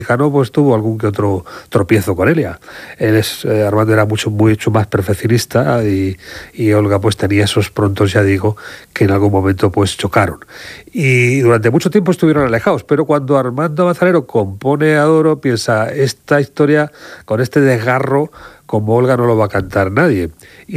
pues tuvo algún que otro tropiezo con Elia. Armando era mucho más perfeccionista y Olga pues tenía esos prontos, ya digo, que en algún momento pues chocaron. Y durante mucho tiempo estuvieron alejados, pero cuando Armando Manzanero compone Adoro, piensa, esta historia con este desgarro, como Olga no lo va a cantar nadie.